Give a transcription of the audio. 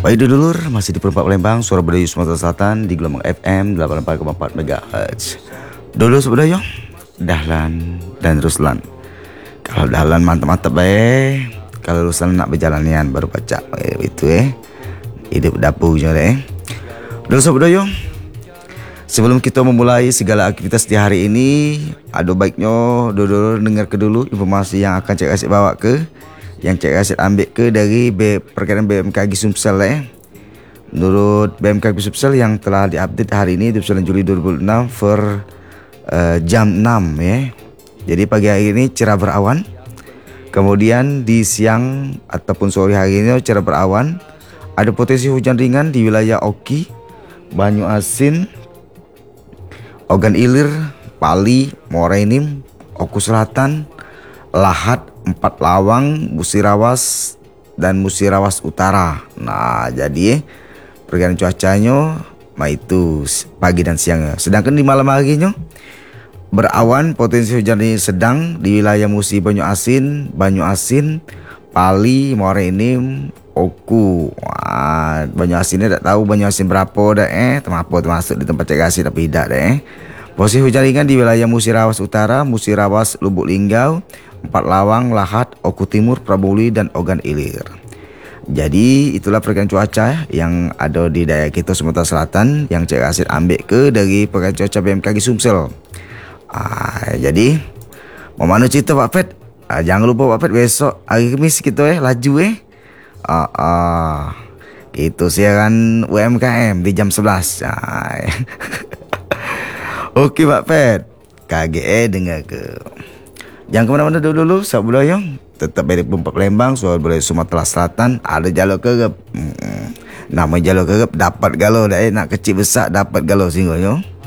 Baik dulur, masih di Perempat Palembang, suara Budayu Sumatera Selatan di gelombang FM 84,4 MHz. Dulur sebenarnya, dahlan dan ruslan. Kalau dahlan mantap-mantap baik, kalau ruslan nak berjalanian baru baca itu hidup dapurnya deh. Dulur sebenarnya, sebelum kita memulai segala aktivitas di hari ini, ada baiknya dulur dengar ke dulu informasi yang akan Cik Rasid bawa ke, yang Cik Rasid ambil ke dari perkiraan BMKG Sumsel Menurut BMKG Sumsel yang telah diupdate hari ini 29 Juli 2006 jam 6 Jadi pagi hari ini cerah berawan. Kemudian di siang ataupun sore hari ini cerah berawan. Ada potensi hujan ringan di wilayah Oki, Banyu Asin, Ogan Ilir, Pali, Muara Enim, Oku Selatan, Lahat, Empat Lawang, Musirawas dan Musirawas Utara. Nah, jadi perkiraan cuacanya itu pagi dan siang. Sedangkan di malam harinya berawan, potensi hujan ini sedang di wilayah Musi, Banyu Asin, Pali, Muara Enim, Oku. Wah, Banyu Asin ni tak tahu Banyu Asin berapa dah termasuk di tempat Cik Rasid tapi tidak dah Posisi hujan ringan di wilayah Musirawas Utara, Musirawas Lubuk Linggau, Empat Lawang, Lahat, Oku Timur, Prabuli dan Ogan Ilir. Jadi itulah perkiraan cuaca yang ada di daerah kita Sumatera Selatan yang Cik Rasid ambil ke dari perkiraan cuaca BMKG Sumsel. Jadi mau mana cerita Pak Pet? Jangan lupa Pak Pet, besok hari Khamis kita laju itu siaran UMKM di jam 11. Okey Pak Pet, KGE dengar ke. Jangan ke mana-mana dulu sebab yang tetap dari Perempat Palembang, suara Budayu Sumatera Selatan. Ada jalur kerep. Nama jalur kerep dapat galau dah nak kecil besar dapat galau singgah